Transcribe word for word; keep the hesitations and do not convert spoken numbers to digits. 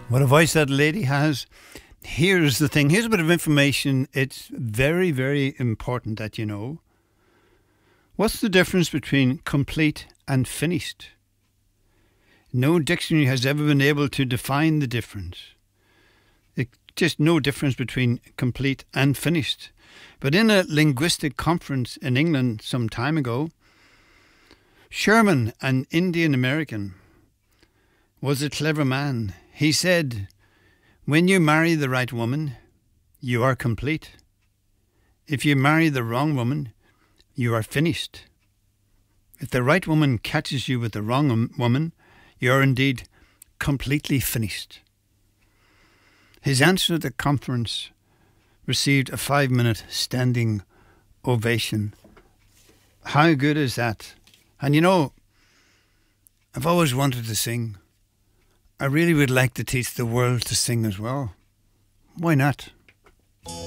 What a voice that lady has. Here's the thing. Here's a bit of information. It's very, very important that you know. What's the difference between complete and finished? No dictionary has ever been able to define the difference. It's just no difference between complete and finished. But in a linguistic conference in England some time ago, Sherman, an Indian American, was a clever man. He said, when you marry the right woman, you are complete. If you marry the wrong woman, you are finished. If the right woman catches you with the wrong woman, you are indeed completely finished. His answer at the conference received a five-minute standing ovation. How good is that? And you know, I've always wanted to sing. I really would like to teach the world to sing as well. Why not?